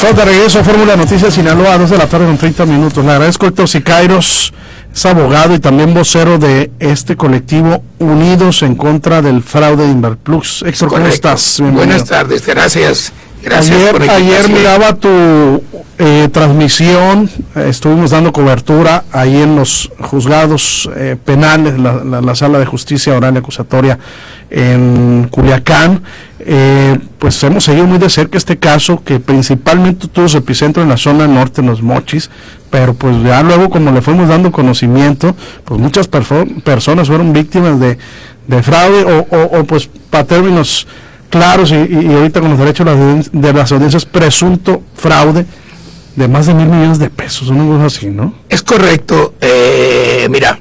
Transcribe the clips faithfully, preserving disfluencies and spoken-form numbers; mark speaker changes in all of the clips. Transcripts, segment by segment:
Speaker 1: Estamos de regreso a Fórmula Noticias Sinaloa, a dos de la tarde con treinta minutos. Le agradezco a Héctor Sicairos, es abogado y también vocero de este colectivo Unidos en contra del fraude de Inverplus. Héctor, ¿cómo estás?
Speaker 2: Bienvenido. Buenas tardes, gracias. Gracias
Speaker 1: ayer,
Speaker 2: por
Speaker 1: ayer miraba tu eh, transmisión, eh, estuvimos dando cobertura ahí en los juzgados eh, penales, la, la, la sala de justicia oral y acusatoria en Culiacán. Eh, pues hemos seguido muy de cerca este caso, que principalmente tuvo su epicentro en la zona norte, en Los Mochis, pero pues ya luego, como le fuimos dando conocimiento, pues muchas perso- personas fueron víctimas de, de fraude o, o, o pues para términos claros y, y, y ahorita con los derechos de las, de las audiencias, presunto fraude de más de mil millones de pesos, una cosa así, ¿no?
Speaker 2: Es correcto. Eh, mira,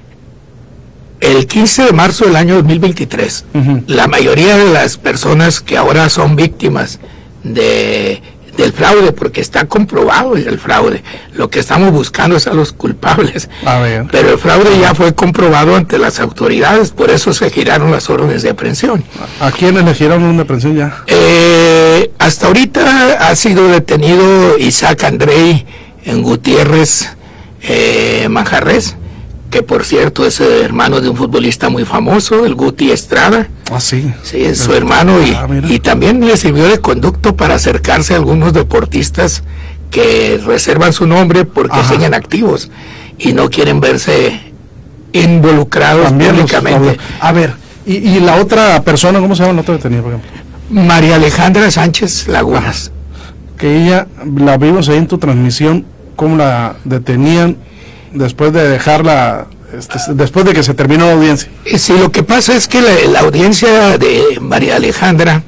Speaker 2: el quince de marzo del año dos mil veintitrés, uh-huh. la mayoría de las personas que ahora son víctimas de del fraude, porque está comprobado el fraude, lo que estamos buscando es a los culpables,
Speaker 1: a ver.
Speaker 2: Pero el fraude ya fue comprobado ante las autoridades, por eso se giraron las órdenes de aprehensión.
Speaker 1: ¿A quiénes le giraron orden de aprehensión ya?
Speaker 2: Eh, hasta ahorita ha sido detenido Isaac Andrei en Gutiérrez eh, Manjarres, que por cierto es hermano de un futbolista muy famoso, el Guti Estrada.
Speaker 1: Ah, sí.
Speaker 2: Sí, es su hermano y, ah, y también le sirvió de conducto para acercarse a algunos deportistas que reservan su nombre porque Ajá. siguen activos y no quieren verse involucrados también públicamente.
Speaker 1: Los, a ver, ¿y, y la otra persona, cómo se llama la otra detenida, por ejemplo?
Speaker 2: María Alejandra Sánchez Lagunas.
Speaker 1: Que ella, la vimos ahí en tu transmisión, cómo la detenían después de dejarla, este, después de que se terminó la audiencia.
Speaker 2: Sí, lo que pasa es que la, la audiencia de María Alejandra,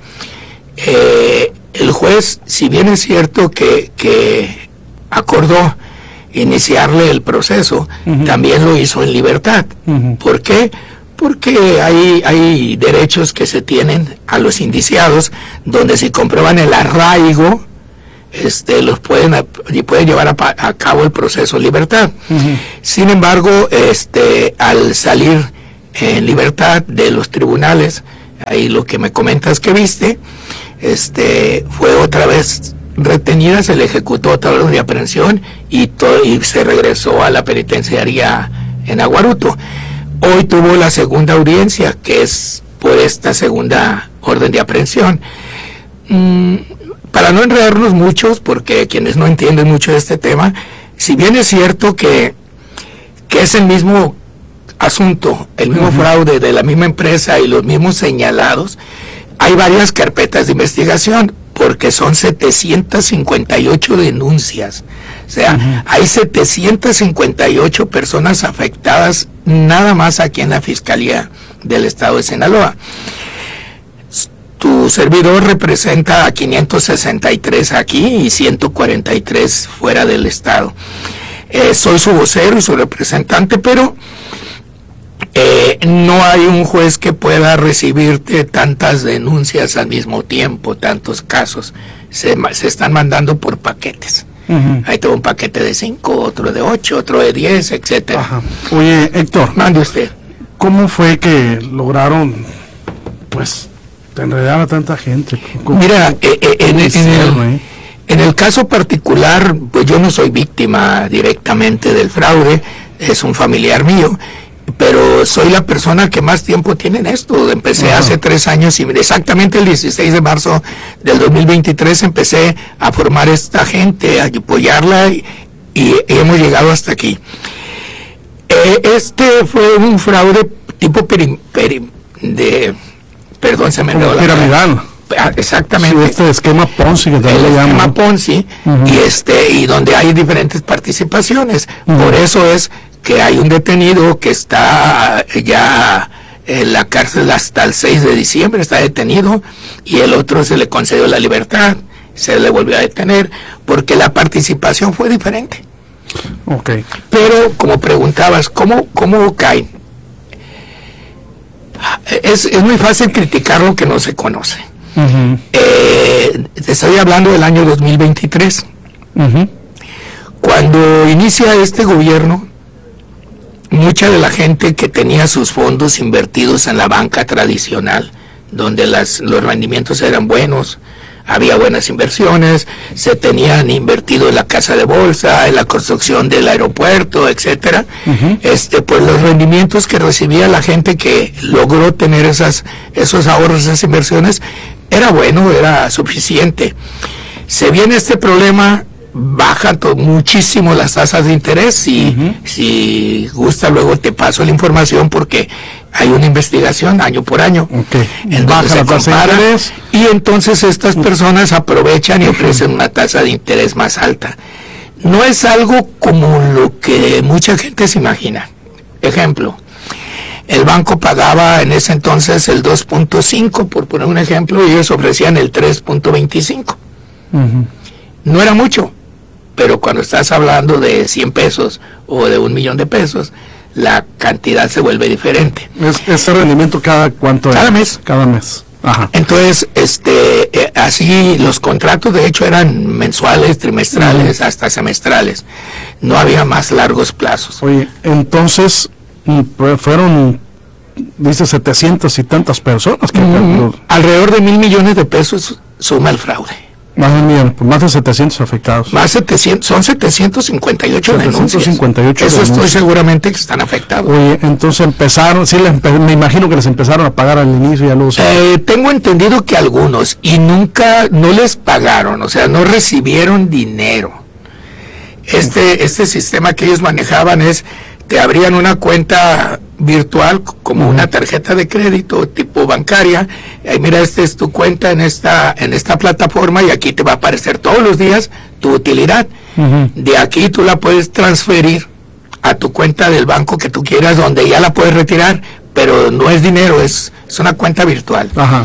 Speaker 2: eh, el juez, si bien es cierto que, que acordó iniciarle el proceso, uh-huh. también lo hizo en libertad. Uh-huh. ¿Por qué? Porque hay, hay derechos que se tienen a los indiciados, donde se comprueban el arraigo, este los pueden y pueden llevar a, a cabo el proceso en libertad. Uh-huh. Sin embargo, este al salir en libertad de los tribunales, ahí lo que me comentas que viste, este fue otra vez retenida, se le ejecutó otra orden de aprehensión y, to, y se regresó a la penitenciaría en Aguaruto. Hoy tuvo la segunda audiencia, que es por esta segunda orden de aprehensión. Mm, Para no enredarnos muchos, porque quienes no entienden mucho de este tema, si bien es cierto que, que es el mismo asunto, el mismo uh-huh. fraude de la misma empresa y los mismos señalados, hay varias carpetas de investigación, porque son setecientas cincuenta y ocho denuncias. O sea, uh-huh. hay setecientas cincuenta y ocho personas afectadas nada más aquí en la Fiscalía del Estado de Sinaloa. Tu servidor representa a quinientos sesenta y tres aquí y ciento cuarenta y tres fuera del estado. Eh, soy su vocero y su representante, pero eh, no hay un juez que pueda recibirte tantas denuncias al mismo tiempo, tantos casos. Se, se están mandando por paquetes. Uh-huh. Ahí tengo un paquete de cinco, otro de ocho, otro de diez, etcétera.
Speaker 1: Ajá. Oye, Héctor,
Speaker 2: mande usted.
Speaker 1: ¿Cómo fue que lograron, pues, enredar a tanta gente?
Speaker 2: Mira, eh, eh, en, en, el, en el caso particular, pues yo no soy víctima directamente del fraude, es un familiar mío, pero soy la persona que más tiempo tiene en esto. Empecé uh-huh. hace tres años y exactamente el dieciséis de marzo del dos mil veintitrés empecé a formar esta gente, a apoyarla y, y hemos llegado hasta aquí. Eh, este fue un fraude tipo peri, peri, de... Perdón, se me enredó la
Speaker 1: piramidal.
Speaker 2: Exactamente.
Speaker 1: Sí, este esquema Ponzi que
Speaker 2: también
Speaker 1: le llaman.
Speaker 2: esquema Ponzi, uh-huh. y este y donde hay diferentes participaciones. Uh-huh. Por eso es que hay un detenido que está ya en la cárcel hasta el seis de diciembre, está detenido, y el otro se le concedió la libertad, se le volvió a detener, porque la participación fue diferente.
Speaker 1: Okay.
Speaker 2: Pero, como preguntabas, ¿cómo, cómo caen? Es, es muy fácil criticar lo que no se conoce. Uh-huh. Eh, te estoy hablando del año dos mil veintitrés. Uh-huh. Cuando inicia este gobierno, mucha de la gente que tenía sus fondos invertidos en la banca tradicional, donde las, los rendimientos eran buenos, había buenas inversiones, se tenían invertido en la casa de bolsa, en la construcción del aeropuerto, etcétera. Uh-huh. Este, pues los rendimientos que recibía la gente que logró tener esas, esos ahorros, esas inversiones, era bueno, era suficiente. Se viene este problema, bajan to- muchísimo las tasas de interés, y uh-huh. si gusta luego te paso la información porque hay una investigación año por año.
Speaker 1: Okay.
Speaker 2: En donde se compara, y entonces estas personas aprovechan y ofrecen una tasa de interés más alta. No es algo como lo que mucha gente se imagina. Ejemplo, el banco pagaba en ese entonces el dos punto cinco, por poner un ejemplo, y ellos ofrecían el tres punto veinticinco. Uh-huh. No era mucho, pero cuando estás hablando de cien pesos o de un millón de pesos, la cantidad se vuelve diferente.
Speaker 1: Es, ¿Ese rendimiento cada cuánto?
Speaker 2: Cada
Speaker 1: es?
Speaker 2: mes.
Speaker 1: Cada mes. Ajá.
Speaker 2: Entonces, este, eh, así los contratos de hecho eran mensuales, trimestrales, uh-huh. hasta semestrales. No había más largos plazos.
Speaker 1: Oye, entonces, fueron, dice, setecientas y tantas personas. Que
Speaker 2: uh-huh. Alrededor de mil millones de pesos suma el fraude.
Speaker 1: Más de, millón, más de setecientos afectados.
Speaker 2: Más setecientos, son setecientos cincuenta y ocho
Speaker 1: setecientos cincuenta y ocho
Speaker 2: denuncias. Eso
Speaker 1: denuncias.
Speaker 2: Estoy seguramente que están afectados.
Speaker 1: Oye, entonces empezaron, sí, les, me imagino que les empezaron a pagar al inicio y a los...
Speaker 2: Eh, tengo entendido que algunos, y nunca, no les pagaron, o sea, no recibieron dinero. Este, este sistema que ellos manejaban es, te abrían una cuenta virtual como uh-huh. una tarjeta de crédito tipo bancaria. Eh, mira, esta es tu cuenta en esta en esta plataforma y aquí te va a aparecer todos los días tu utilidad. Uh-huh. De aquí tú la puedes transferir a tu cuenta del banco que tú quieras, donde ya la puedes retirar, pero no es dinero, es, es una cuenta virtual.
Speaker 1: Ajá.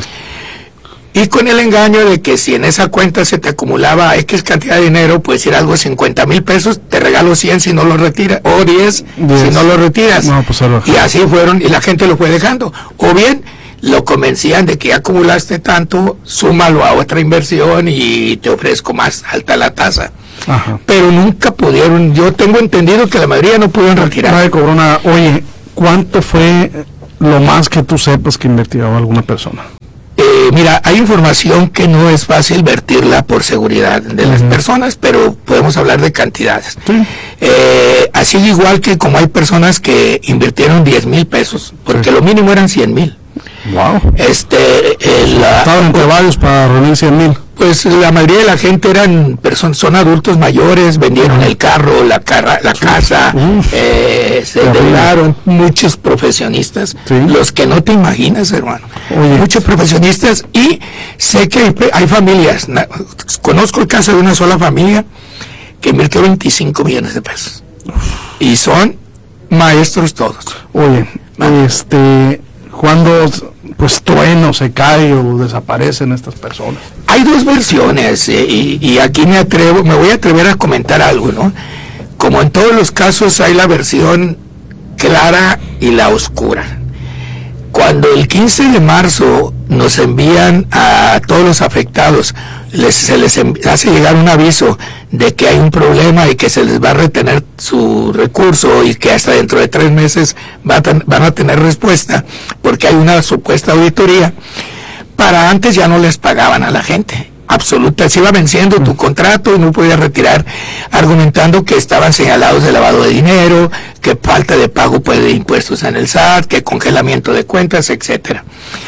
Speaker 2: Y con el engaño de que si en esa cuenta se te acumulaba X cantidad de dinero, pues ir algo cincuenta mil pesos, te regalo cien si no lo retiras, o diez si no lo retiras.
Speaker 1: No, pues,
Speaker 2: y así fueron, y la gente lo fue dejando. O bien, lo convencían de que ya acumulaste tanto, súmalo a otra inversión y te ofrezco más alta la tasa.
Speaker 1: Ajá.
Speaker 2: Pero nunca pudieron, yo tengo entendido que la mayoría no pudieron retirar.
Speaker 1: Nadie cobró nada. Oye, ¿cuánto fue lo más que tú sepas que invirtió alguna persona?
Speaker 2: Eh, mira, hay información que no es fácil vertirla por seguridad de uh-huh. las personas, pero podemos hablar de cantidades.
Speaker 1: Sí.
Speaker 2: Eh, así igual que como hay personas que invirtieron diez mil pesos, porque sí. lo mínimo eran cien mil.
Speaker 1: Wow.
Speaker 2: Este, el,
Speaker 1: Estaban entre varios para reunir cien mil.
Speaker 2: Pues la mayoría de la gente eran personas, son adultos mayores, vendieron uh-huh. el carro, la carra, la sí. casa, Uf, eh, se endeudaron, muchos profesionistas, sí. los que no te imaginas, hermano. Oye. Muchos profesionistas, y sé que hay, hay familias, na, conozco el caso de una sola familia que invirtió veinticinco millones de pesos. Uf. Y son maestros todos.
Speaker 1: Oye, ¿vale? este, cuando pues trueno, se cae o desaparecen estas personas.
Speaker 2: Hay dos versiones, eh, y, y aquí me atrevo, me voy a atrever a comentar algo, ¿no? Como en todos los casos hay la versión clara y la oscura. Cuando el quince de marzo nos envían a todos los afectados, les, se les hace llegar un aviso de que hay un problema y que se les va a retener su recurso y que hasta dentro de tres meses va a ten, van a tener respuesta porque hay una supuesta auditoría. Para antes ya no les pagaban a la gente. Absoluta, se iba venciendo tu contrato y no podías retirar, argumentando que estaban señalados de lavado de dinero, que falta de pago pues, de impuestos en el S A T, que congelamiento de cuentas, etcétera.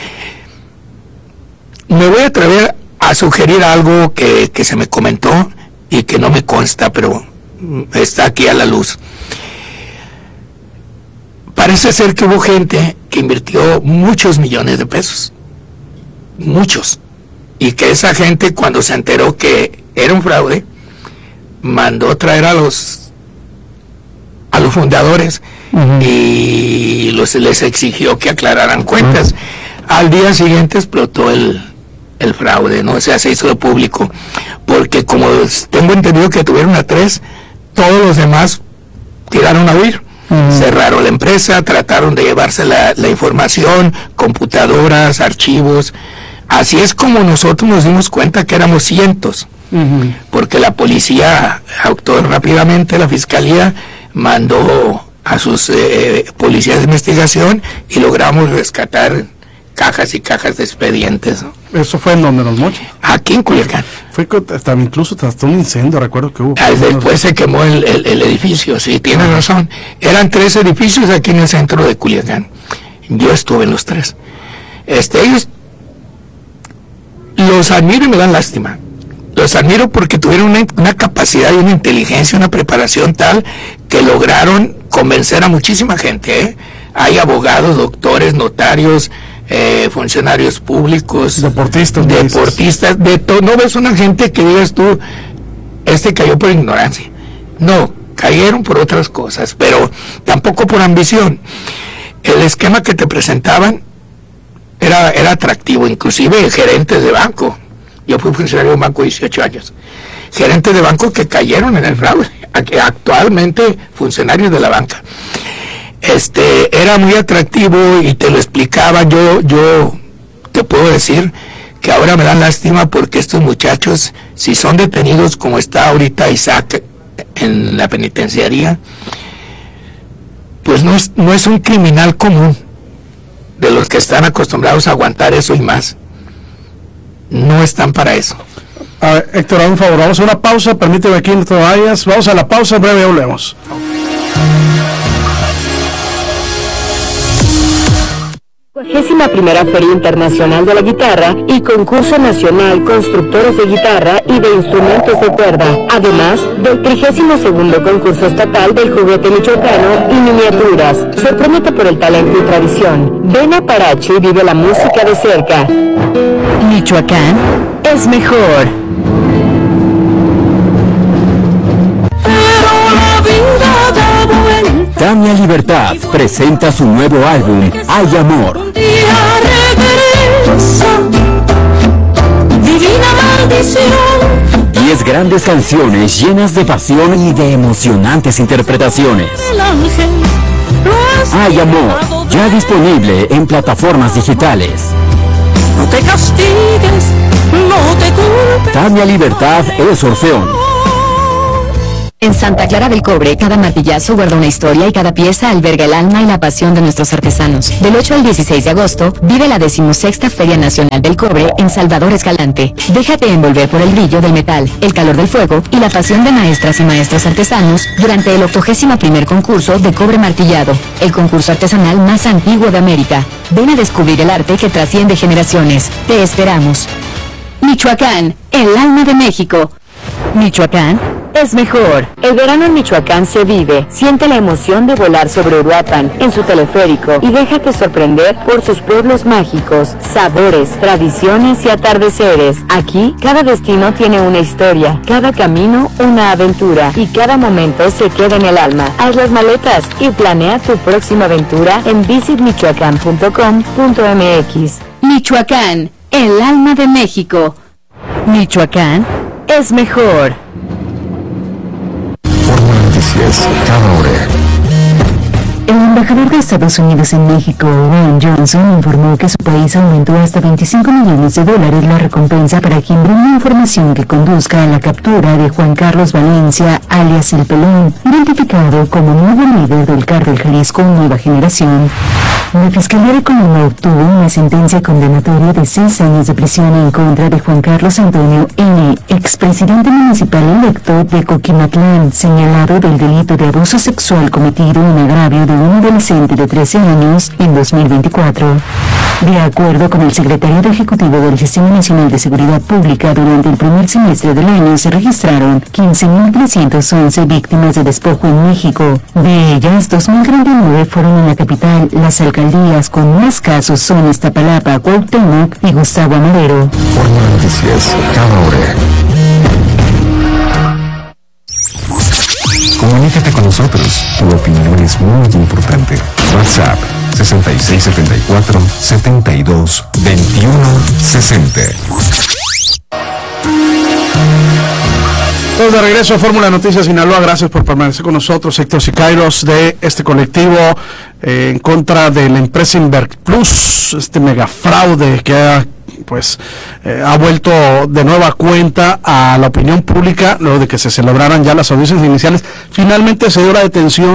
Speaker 2: Me voy a atrever a sugerir algo que, que se me comentó y que no me consta, pero está aquí a la luz. Parece ser que hubo gente que invirtió muchos millones de pesos, muchos. Y que esa gente, cuando se enteró que era un fraude, mandó traer a los a los fundadores uh-huh. y los, les exigió que aclararan cuentas. Uh-huh. Al día siguiente explotó el, el fraude, ¿no? O sea, se hizo público. Porque como tengo entendido que tuvieron a tres, todos los demás tiraron a huir. Uh-huh. Cerraron la empresa, trataron de llevarse la, la información, computadoras, archivos. Así es como nosotros nos dimos cuenta que éramos cientos, uh-huh. porque la policía actuó rápidamente, la fiscalía mandó a sus eh, policías de investigación y logramos rescatar cajas y cajas de expedientes, ¿no?
Speaker 1: ¿Eso fue en donde Los Mochis?
Speaker 2: Aquí en Culiacán.
Speaker 1: Fue hasta incluso hasta un incendio, recuerdo que hubo.
Speaker 2: Ah, después se quemó el, el, el edificio, sí, tienes razón. Eran tres edificios aquí en el centro de Culiacán. Yo estuve en los tres. Este, ellos los admiro y me dan lástima. Los admiro porque tuvieron una, una capacidad y una inteligencia, una preparación tal que lograron convencer a muchísima gente, ¿eh? Hay abogados, doctores, notarios, eh, funcionarios públicos,
Speaker 1: deportistas,
Speaker 2: deportistas, de todo. No ves una gente que digas tú, este cayó por ignorancia. No, cayeron por otras cosas, pero tampoco por ambición. El esquema que te presentaban era, era atractivo, inclusive gerentes de banco. Yo fui funcionario de un banco dieciocho años. Gerentes de banco que cayeron en el fraude, actualmente funcionarios de la banca. Este, era muy atractivo y te lo explicaba. Yo, yo te puedo decir que ahora me dan lástima porque estos muchachos, si son detenidos como está ahorita Isaac en la penitenciaría, pues no es, no es un criminal común de los que están acostumbrados a aguantar eso y más. No están para eso.
Speaker 1: A ver, Héctor, un favor, vamos a una pausa, permíteme aquí no te vayas, vamos a la pausa, en breve volvemos.
Speaker 3: cuarenta primera Feria Internacional de la Guitarra y Concurso Nacional Constructores de Guitarra y de Instrumentos de Cuerda, además del trigésimo segundo Concurso Estatal del Juguete Michoacano y Miniaturas. Sorpréndete por el talento y tradición. Ven a Paracho y vive la música de cerca. Michoacán es mejor.
Speaker 4: Tania Libertad presenta su nuevo álbum, Hay Amor. Diez grandes canciones llenas de pasión y de emocionantes interpretaciones. Hay Amor, ya disponible en plataformas digitales.
Speaker 5: No te castigues, no te culpes.
Speaker 4: Tania Libertad es Orfeón.
Speaker 3: En Santa Clara del Cobre, cada martillazo guarda una historia y cada pieza alberga el alma y la pasión de nuestros artesanos. Del ocho al dieciséis de agosto, vive la decimosexta Feria Nacional del Cobre en Salvador Escalante. Déjate envolver por el brillo del metal, el calor del fuego y la pasión de maestras y maestros artesanos durante el octogésimo primer concurso de cobre martillado, el concurso artesanal más antiguo de América. Ven a descubrir el arte que trasciende generaciones. Te esperamos. Michoacán, el alma de México. Michoacán es mejor. El verano en Michoacán se vive. Siente la emoción de volar sobre Uruapan en su teleférico y déjate sorprender por sus pueblos mágicos, sabores, tradiciones y atardeceres. Aquí, cada destino tiene una historia, cada camino una aventura y cada momento se queda en el alma. Haz las maletas y planea tu próxima aventura en visit michoacán punto com punto m x. Michoacán, el alma de México. Michoacán es mejor.
Speaker 6: Fórmula Noticias, cada hora.
Speaker 7: El embajador de Estados Unidos en México, Ron Johnson, informó que su país aumentó hasta veinticinco millones de dólares la recompensa para quien brinde información que conduzca a la captura de Juan Carlos Valencia, alias El Pelón, identificado como nuevo líder del Cártel Jalisco Nueva Generación. La Fiscalía de Colima obtuvo una sentencia condenatoria de seis años de prisión en contra de Juan Carlos Antonio N., expresidente municipal electo de Coquimatlán, señalado del delito de abuso sexual cometido en agravio de un adolescente de trece años en dos mil veinticuatro. De acuerdo con el secretario ejecutivo del Sistema Nacional de Seguridad Pública, durante el primer semestre del año se registraron quince mil trescientas once víctimas de despojo en México. De ellas, dos mil treinta y nueve fueron en la capital. Las alcaldías con más casos son Iztapalapa, Cuauhtémoc y Gustavo Amadero.
Speaker 6: Fórmula Noticias, cada hora. Comunícate con nosotros. Tu opinión es muy importante. WhatsApp sesenta y seis setenta y cuatro setenta y dos veintiuno sesenta.
Speaker 1: Pues de regreso a Fórmula Noticias Sinaloa, gracias por permanecer con nosotros, Héctor Sicairos, de este colectivo eh, en contra de la empresa Inverplus, este megafraude que ha pues eh, ha vuelto de nueva cuenta a la opinión pública luego de que se celebraran ya las audiencias iniciales. Finalmente se dio la detención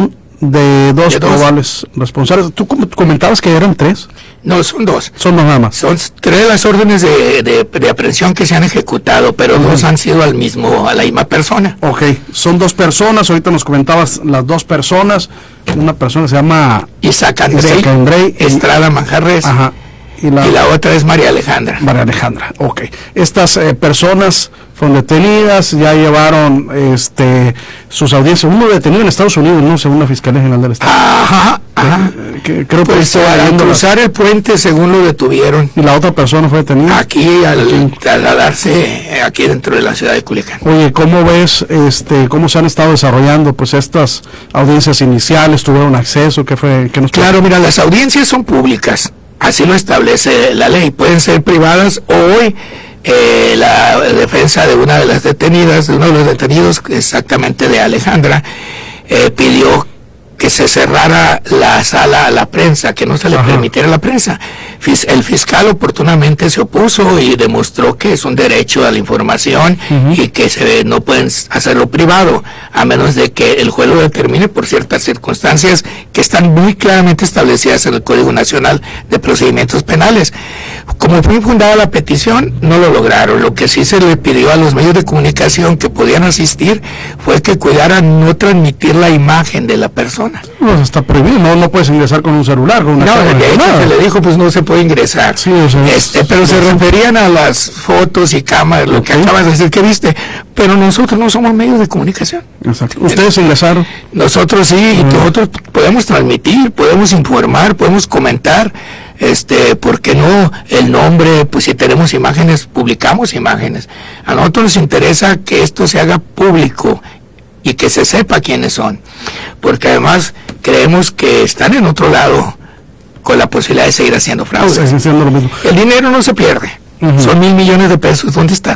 Speaker 1: de dos
Speaker 2: De dos.
Speaker 1: probables responsables. ¿Tú com- comentabas que eran tres?
Speaker 2: No, son dos.
Speaker 1: Son dos nada más.
Speaker 2: Son tres las órdenes de, de, de aprehensión que se han ejecutado, pero
Speaker 1: Ujú.
Speaker 2: dos han sido al mismo, a la misma persona.
Speaker 1: Ok, son dos personas, ahorita nos comentabas las dos personas, una persona se llama
Speaker 2: Isaac Andrei,
Speaker 1: Isaac Andrei y-
Speaker 2: Estrada Manjarres,
Speaker 1: Ajá, y la,
Speaker 2: y la otra es María Alejandra.
Speaker 1: María Alejandra. Ok, estas eh, personas fueron detenidas, ya llevaron este sus audiencias, uno detenido en Estados Unidos, no, según la Fiscalía General del Estado.
Speaker 2: Ajá, ajá.
Speaker 1: Eh, que creo que
Speaker 2: Pues
Speaker 1: estoy
Speaker 2: para
Speaker 1: leyendo las-
Speaker 2: cruzar el puente, según lo detuvieron,
Speaker 1: y la otra persona fue detenida.
Speaker 2: aquí al trasladarse eh, aquí dentro de la ciudad de Culiacán.
Speaker 1: Oye, ¿cómo ves este cómo se han estado desarrollando pues estas audiencias iniciales? ¿Tuvieron acceso? ¿Qué fue? ¿Qué nos
Speaker 2: Claro, mira, las audiencias son públicas, así lo establece la ley, pueden ser privadas. Hoy eh, la defensa de una de las detenidas, de uno de los detenidos, exactamente de Alejandra, eh, pidió que se cerrara la sala a la prensa, que no se le
Speaker 1: Ajá.
Speaker 2: permitiera a la prensa. Fis- El fiscal oportunamente se opuso y demostró que es un derecho a la información
Speaker 1: Ujú.
Speaker 2: y que se no pueden hacerlo privado, a menos de que el juez lo determine por ciertas circunstancias que están muy claramente establecidas en el Código Nacional de Procedimientos Penales. Como fue infundada la petición, no lo lograron. Lo que sí se le pidió a los medios de comunicación que podían asistir fue que cuidaran no transmitir la imagen de la persona.
Speaker 1: Pues está prohibido, no, no puedes ingresar con un celular, con una
Speaker 2: No,
Speaker 1: cámara,
Speaker 2: de hecho
Speaker 1: nada.
Speaker 2: se le dijo, pues no se puede ingresar.
Speaker 1: Sí, o sea,
Speaker 2: Este, pero se referían a las fotos y cámaras, lo que
Speaker 1: Ok.
Speaker 2: acabas de decir que viste. Pero nosotros no somos medios de comunicación.
Speaker 1: Exacto. Ustedes ingresaron.
Speaker 2: Nosotros sí, y
Speaker 1: Mm.
Speaker 2: nosotros podemos transmitir, podemos informar, podemos comentar, este, porque no el nombre, pues si tenemos imágenes, publicamos imágenes. A nosotros nos interesa que esto se haga público y que se sepa quiénes son, porque además creemos que están en otro lado con la posibilidad de seguir haciendo fraudes.
Speaker 1: Están haciendo lo mismo.
Speaker 2: El dinero no se pierde,
Speaker 1: Ujú.
Speaker 2: son mil millones de pesos, ¿dónde están?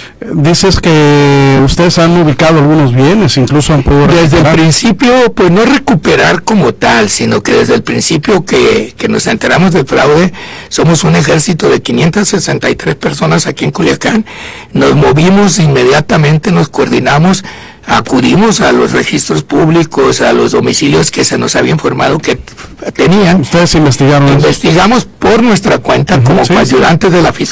Speaker 1: Dices que ustedes han ubicado algunos bienes, incluso han podido
Speaker 2: Desde el
Speaker 1: recuperar.
Speaker 2: principio, pues no recuperar como tal, sino que desde el principio que, que nos enteramos del fraude, somos un ejército de quinientas sesenta y tres personas aquí en Culiacán, nos movimos inmediatamente, nos coordinamos, acudimos a los registros públicos, a los domicilios que se nos había informado que t- tenían,
Speaker 1: Ustedes investigaron eso.
Speaker 2: investigamos por nuestra cuenta
Speaker 1: Ujú,
Speaker 2: como
Speaker 1: sí.
Speaker 2: coayudantes de la Fiscalía